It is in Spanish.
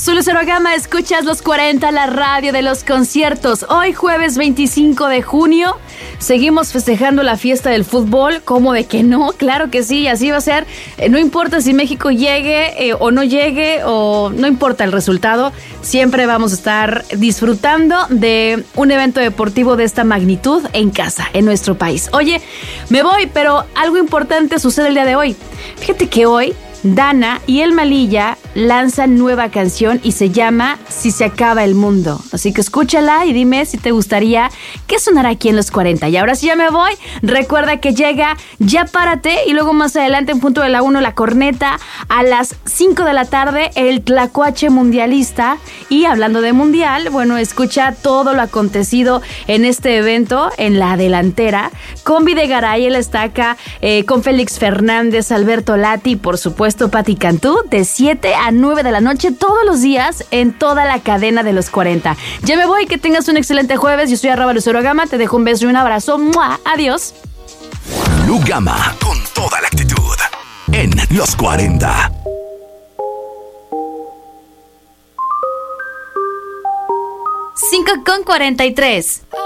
Soy Lucero Gama, escuchas Los 40, la radio de los conciertos. Hoy jueves 25 de junio, seguimos festejando la fiesta del fútbol. ¿Cómo de que no? Claro que sí, así va a ser. No importa si México llegue o no llegue, o no importa el resultado, siempre vamos a estar disfrutando de un evento deportivo de esta magnitud en casa, en nuestro país. Oye, me voy, pero algo importante sucede el día de hoy. Fíjate que hoy Dana y El Malilla lanzan nueva canción y se llama Si se acaba el mundo. Así que escúchala y dime si te gustaría que sonara aquí en Los 40. Y ahora sí ya me voy. Recuerda que llega Ya Párate y luego más adelante en punto de la 1 La Corneta. A las 5 de la tarde el Tlacuache Mundialista. Y hablando de mundial, bueno, escucha todo lo acontecido en este evento en la delantera con Videgaray, el Estaca, con Félix Fernández, Alberto Lati y por supuesto Pati Cantú, de 7 a 9 de la noche todos los días en toda la cadena de Los 40. Ya me voy, que tengas un excelente jueves. Yo soy @LuceroGama, te dejo un beso y un abrazo. ¡Mua! Adiós. Lu Gama, con toda la actitud, en Los 40. 5:43.